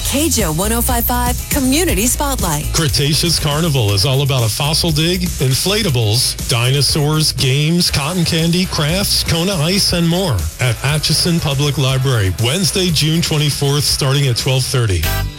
KJO 105.5 Community Spotlight. Cretaceous Carnival is all about a fossil dig, inflatables, dinosaurs, games, cotton candy, crafts, Kona Ice, and more at Atchison Public Library, Wednesday, June 24th, starting at 12:30.